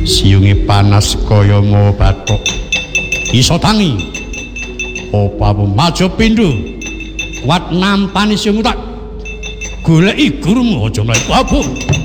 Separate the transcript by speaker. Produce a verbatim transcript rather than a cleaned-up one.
Speaker 1: siunge panas kaya mau bathuk iso tangi opamu maju pindho kuat nampani siung tak goleki gurumu aja mlayu abuh